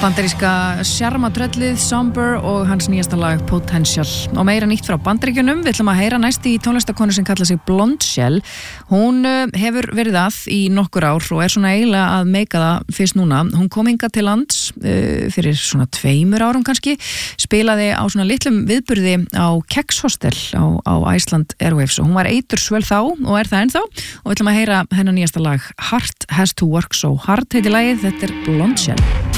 Bandaríska sjarmatröllið Somber og hans nýjasta lag Potential. Og meira nýtt frá Bandaríkjunum. Við ætlum að heyra næst í tónlistakonu sem kallar sig Blondshell. Hún hefur verið að í nokkur ár og svona eiginlega að meika það fyrst núna. Hún kom hingað til lands fyrir svona 2 árum kannski. Spilaði á svona litlum viðburði á Kex Hostel á Iceland Airwaves og hún var eitursvöl þá og það ennþá. Og við ætlum að heyra hennar nýjasta lag Heart Has to Work So Hard heitir lagið. Þetta Blondshell.